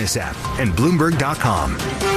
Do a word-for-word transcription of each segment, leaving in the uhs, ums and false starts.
Business app and Bloomberg dot com.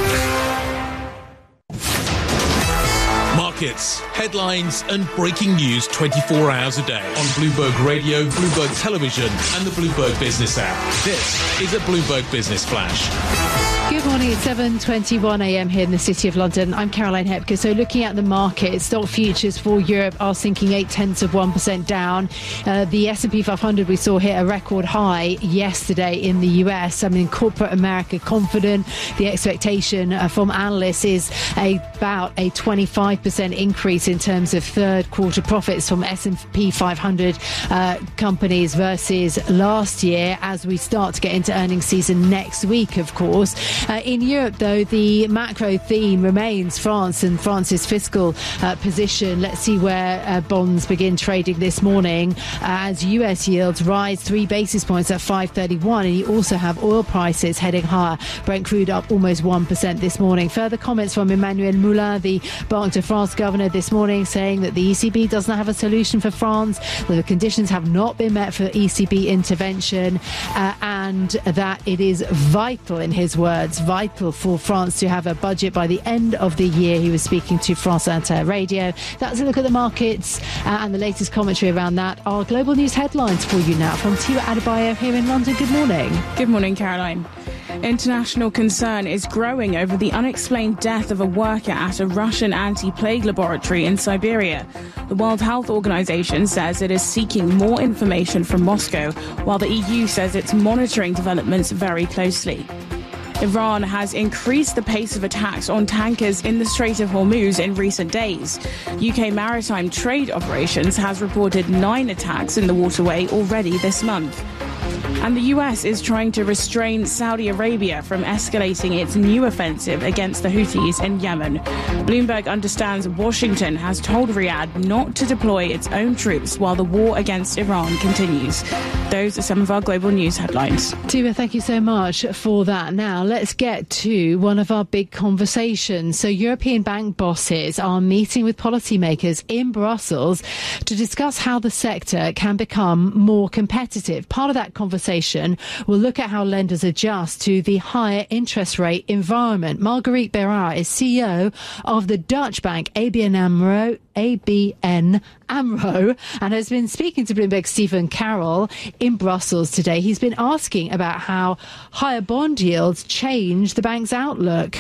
Markets, headlines and breaking news twenty-four hours a day on Bloomberg Radio, Bloomberg Television and the Bloomberg Business app. This is a Bloomberg Business Flash. Good morning, it's seven twenty-one a.m. here in the City of London. I'm Caroline Hepker. So looking at the market, stock futures for Europe are sinking eight tenths of one percent down. Uh, the S and P five hundred we saw hit a record high yesterday in the U S. I mean, corporate America confident. The expectation uh, from analysts is a, about a twenty-five percent increase in terms of third quarter profits from S and P five hundred uh, companies versus last year as we start to get into earnings season next week, of course. Uh, in Europe, though, the macro theme remains France and France's fiscal uh, position. Let's see where uh, bonds begin trading this morning uh, as U S yields rise three basis points at five thirty-one. And you also have oil prices heading higher. Brent crude up almost one percent this morning. Further comments from Emmanuel Moulin, the Banque de France governor, this morning, saying that the E C B does not have a solution for France, that the conditions have not been met for E C B intervention, uh, and that it is vital, in his words, vital for France to have a budget by the end of the year. He was speaking to France Inter Radio. That's a look at the markets uh, and the latest commentary around that. Our global news headlines for you now from Tiwa Adebayo here in London. Good morning. Good morning, Caroline. International concern is growing over the unexplained death of a worker at a Russian anti-plague laboratory in Siberia. The World Health Organization says it is seeking more information from Moscow, while the E U says it's monitoring developments very closely. Iran has increased the pace of attacks on tankers in the Strait of Hormuz in recent days. U K Maritime Trade Operations has reported nine attacks in the waterway already this month. And the U S is trying to restrain Saudi Arabia from escalating its new offensive against the Houthis in Yemen. Bloomberg understands Washington has told Riyadh not to deploy its own troops while the war against Iran continues. Those are some of our global news headlines. Tiwa, thank you so much for that. Now, let's get to one of our big conversations. So European bank bosses are meeting with policymakers in Brussels to discuss how the sector can become more competitive. Part of that conversation will look at how lenders adjust to the higher interest rate environment. Marguerite Bérard is C E O of the Dutch bank A B N AMRO, A B N AMRO, and has been speaking to Bloomberg's Stephen Carroll in Brussels today. He's been asking about how higher bond yields change the bank's outlook.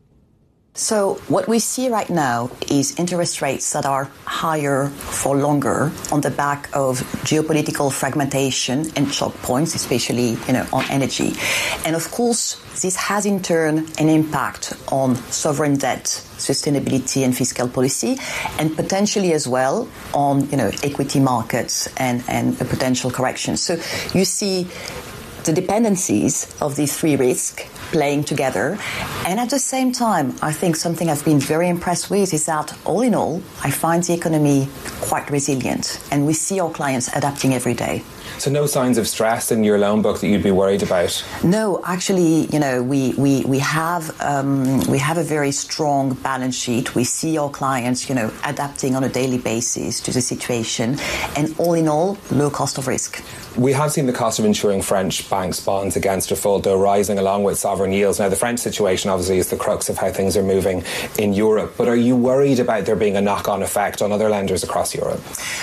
So what we see right now is interest rates that are higher for longer on the back of geopolitical fragmentation and choke points, especially, you know, on energy. And of course, this has in turn an impact on sovereign debt, sustainability and fiscal policy, and potentially as well on, you know, equity markets and, and a potential correction. So you see the dependencies of these three risks playing together. And at the same time, I think something I've been very impressed with is that all in all, I find the economy quite resilient and we see our clients adapting every day. So no signs of stress in your loan book that you'd be worried about? No, actually, you know, we we we have um, we have a very strong balance sheet. We see our clients, you know, adapting on a daily basis to the situation, and all in all, low cost of risk. We have seen the cost of insuring French banks' bonds against default, though, rising along with sovereign yields. Now, the French situation obviously is the crux of how things are moving in Europe. But are you worried about there being a knock-on effect on other lenders across Europe?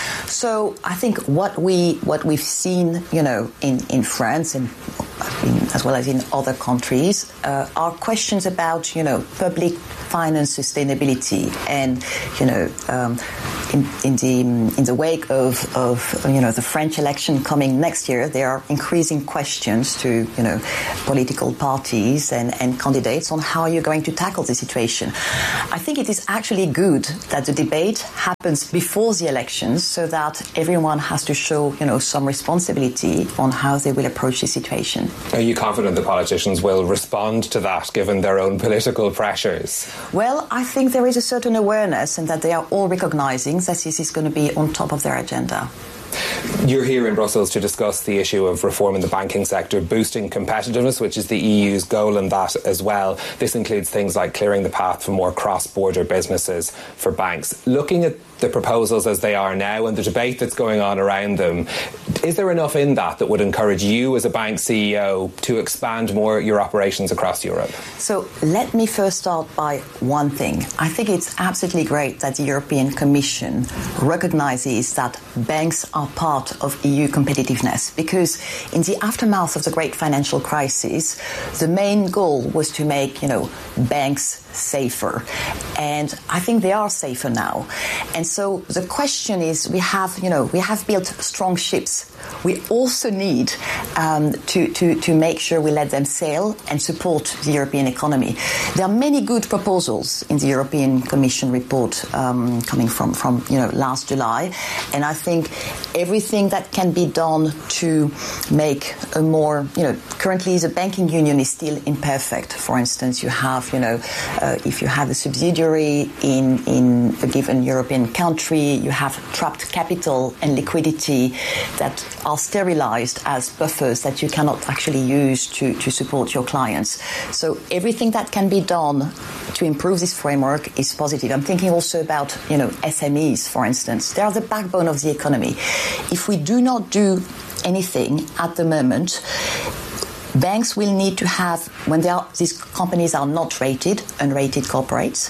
So I think what we what we've seen, you know, in, in France and in, as well as in other countries, uh, are questions about, you know, public finance sustainability, and you know, um, in, in the in the wake of of you know the French election coming next year, there are increasing questions to, you know, political parties and, and candidates on how you're going to tackle the situation. I think it is actually good that the debate happens before the elections, so that everyone has to show, you know, some responsibility on how they will approach the situation. Are you confident the politicians will respond to that, given their own political pressures? Well, I think there is a certain awareness, and that they are all recognizing that this is going to be on top of their agenda. You're here in Brussels to discuss the issue of reform in the banking sector, boosting competitiveness, which is the E U's goal in that as well. This includes things like clearing the path for more cross-border businesses for banks. Looking at the proposals as they are now and the debate that's going on around them, is there enough in that that would encourage you as a bank C E O to expand more your operations across Europe? So let me first start by one thing. I think it's absolutely great that the European Commission recognizes that banks are part of E U competitiveness, because in the aftermath of the great financial crisis, the main goal was to make, you know, banks safer. And I think they are safer now. And so the question is, we have, you know, we have built strong ships. We also need um, to, to, to make sure we let them sail and support the European economy. There are many good proposals in the European Commission report um, coming from, from, you know, last July. And I think everything that can be done to make a more, you know, currently the banking union is still imperfect. For instance, you have, you know, Uh, if you have a subsidiary in, in a given European country, you have trapped capital and liquidity that are sterilized as buffers that you cannot actually use to, to support your clients. So everything that can be done to improve this framework is positive. I'm thinking also about, you know, S M Es, for instance. They are the backbone of the economy. If we do not do anything at the moment, banks will need to have, when they are, these companies are not rated, unrated corporates,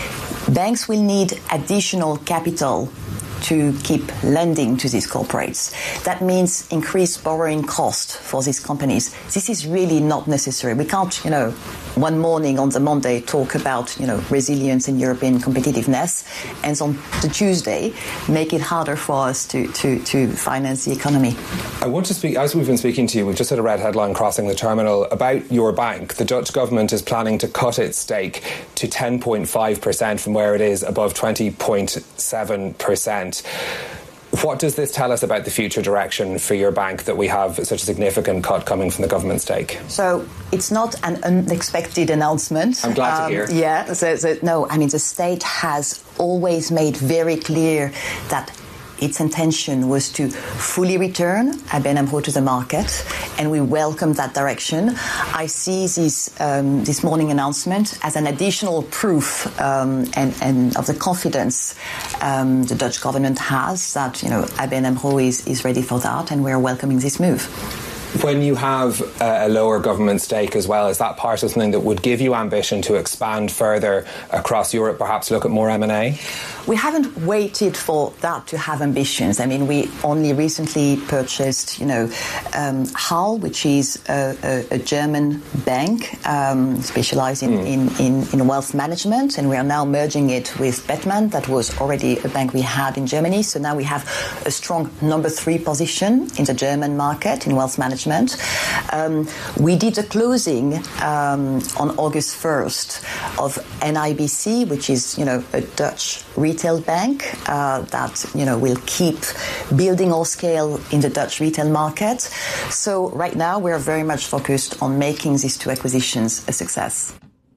banks will need additional capital to keep lending to these corporates. That means increased borrowing cost for these companies. This is really not necessary. We can't, you know, one morning on the Monday talk about, you know, resilience and European competitiveness, and on the Tuesday make it harder for us to, to, to finance the economy. I want to speak, as we've been speaking to you, we've just had a red headline crossing the terminal about your bank. The Dutch government is planning to cut its stake to ten point five percent from where it is above twenty point seven percent. What does this tell us about the future direction for your bank that we have such a significant cut coming from the government stake? So it's not an unexpected announcement. I'm glad um, to hear. Yeah, so, so no, I mean, the state has always made very clear that its intention was to fully return A B N AMRO to the market, and we welcome that direction. I see this um, this morning announcement as an additional proof um, and, and of the confidence um, the Dutch government has that, you know, A B N AMRO is, is ready for that, and we're welcoming this move. When you have a lower government stake as well, is that part of something that would give you ambition to expand further across Europe, perhaps look at more M and A? We haven't waited for that to have ambitions. I mean, we only recently purchased, you know, um, H A L, which is a, a, a German bank um, specialized in, mm. in, in, in wealth management, and we are now merging it with Bettman. That was already a bank we had in Germany. So now we have a strong number three position in the German market in wealth management. Um, we did a closing um, on August first of N I B C, which is, you know, a Dutch retail bank uh, that, you know, will keep building our scale in the Dutch retail market. So right now we're very much focused on making these two acquisitions a success.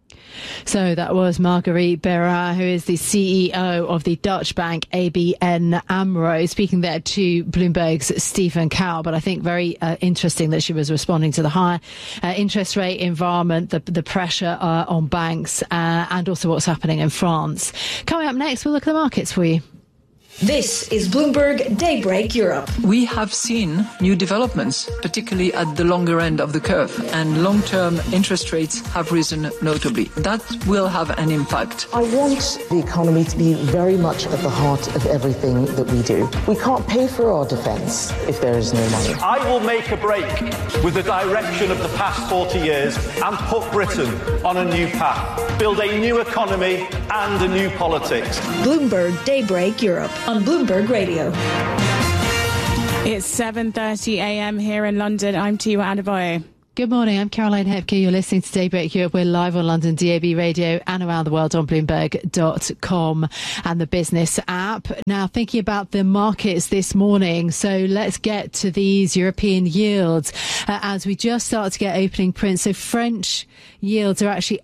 So that was Marguerite Bérard, who is the C E O of the Dutch bank A B N AMRO, speaking there to Bloomberg's Stephen Cow. But I think very uh, interesting that she was responding to the higher uh, interest rate environment, the, the pressure uh, on banks, uh, and also what's happening in France. Coming up next, we'll look at the markets for you. This is Bloomberg Daybreak Europe. We have seen new developments, particularly at the longer end of the curve, and long-term interest rates have risen notably. That will have an impact. I want the economy to be very much at the heart of everything that we do. We can't pay for our defence if there is no money. I will make a break with the direction of the past forty years and put Britain on a new path. Build a new economy and a new politics. Bloomberg Daybreak Europe on Bloomberg Radio. It's seven thirty a.m. here in London. I'm Tiwa Adebayo. Good morning, I'm Caroline Hepke. You're listening to Daybreak Europe. We're live on London D A B Radio and around the world on Bloomberg dot com and the business app. Now, thinking about the markets this morning, so let's get to these European yields uh, as we just start to get opening prints. So French yields are actually up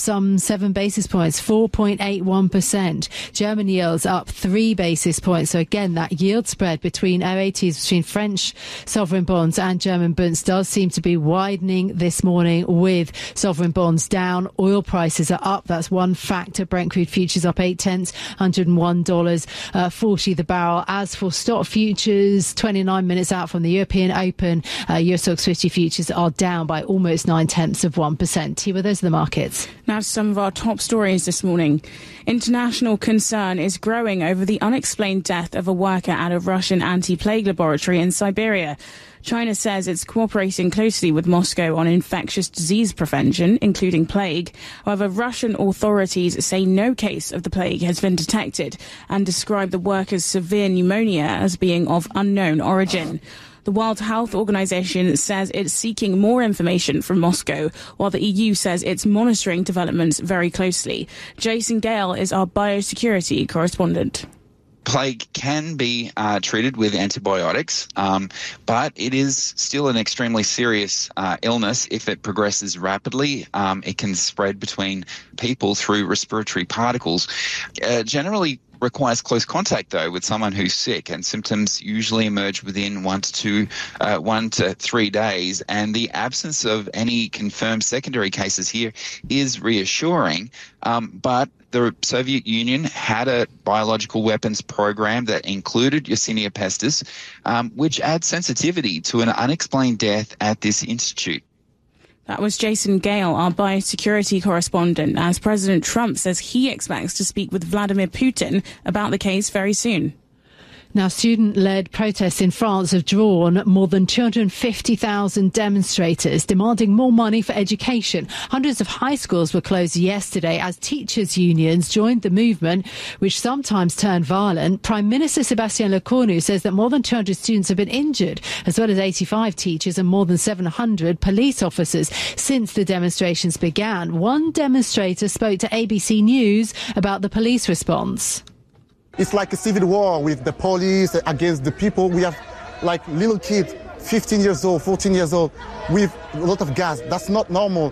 some seven basis points, four point eight one percent. German yields up three basis points. So again, that yield spread between O A Ts, between French sovereign bonds and German bonds, does seem to be widening this morning, with sovereign bonds down. Oil prices are up. That's one factor. Brent crude futures up eight tenths, one hundred one dollars forty the barrel. As for stock futures, twenty-nine minutes out from the European Open, uh, Euro Stoxx fifty futures are down by almost nine tenths of one percent. Tiwa, those are the markets. Now to some of our top stories this morning. International concern is growing over the unexplained death of a worker at a Russian anti-plague laboratory in Siberia. China says it's cooperating closely with Moscow on infectious disease prevention, including plague. However, Russian authorities say no case of the plague has been detected and describe the worker's severe pneumonia as being of unknown origin. The World Health Organization says it's seeking more information from Moscow, while the E U says it's monitoring developments very closely. Jason Gale is our biosecurity correspondent. Plague can be uh, treated with antibiotics, um, but it is still an extremely serious uh, illness. If it progresses rapidly, um, it can spread between people through respiratory particles. Uh, generally requires close contact, though, with someone who's sick, and symptoms usually emerge within one to two, uh, one to three days. And the absence of any confirmed secondary cases here is reassuring. Um, but the Soviet Union had a biological weapons program that included Yersinia pestis, um, which adds sensitivity to an unexplained death at this institute. That was Jason Gale, our biosecurity correspondent, as President Trump says he expects to speak with Vladimir Putin about the case very soon. Now, student-led protests in France have drawn more than two hundred fifty thousand demonstrators demanding more money for education. Hundreds of high schools were closed yesterday as teachers' unions joined the movement, which sometimes turned violent. Prime Minister Sébastien Lecornu says that more than two hundred students have been injured, as well as eighty-five teachers and more than seven hundred police officers since the demonstrations began. One demonstrator spoke to A B C News about the police response. It's like a civil war with the police against the people. We have like little kids, fifteen years old, fourteen years old, with a lot of gas. That's not normal.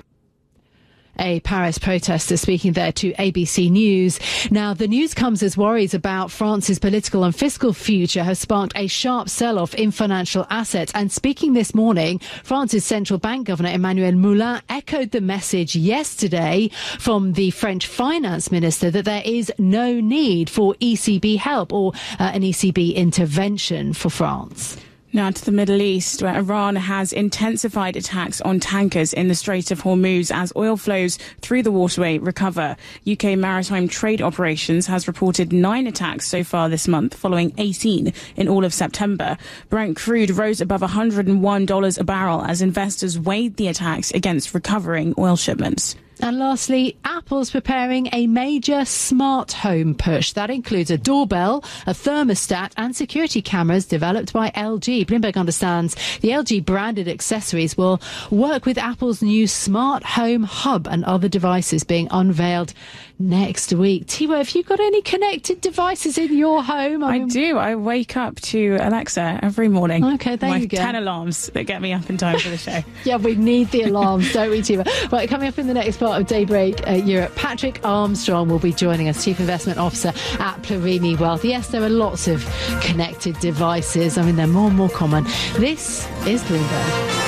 A Paris protester speaking there to A B C News. Now, the news comes as worries about France's political and fiscal future have sparked a sharp sell-off in financial assets. And speaking this morning, France's central bank governor Emmanuel Moulin echoed the message yesterday from the French finance minister that there is no need for E C B help or uh, an E C B intervention for France. Now to the Middle East, where Iran has intensified attacks on tankers in the Strait of Hormuz as oil flows through the waterway recover. U K Maritime Trade Operations has reported nine attacks so far this month, following eighteen in all of September. Brent crude rose above one hundred one dollars a barrel as investors weighed the attacks against recovering oil shipments. And lastly, Apple's preparing a major smart home push. That includes a doorbell, a thermostat and security cameras developed by L G. Bloomberg understands the L G branded accessories will work with Apple's new smart home hub and other devices being unveiled next week. Tiwa, have you got any connected devices in your home? I, I mean, do. I wake up to Alexa every morning. Okay, there My you go. ten alarms that get me up in time for the show. Yeah, we need the alarms, don't we, Tiwa? Right, coming up in the next part of Daybreak uh, Europe, Patrick Armstrong will be joining us, Chief Investment Officer at Plurimi Wealth. Yes, there are lots of connected devices. I mean, they're more and more common. This is Bloomberg.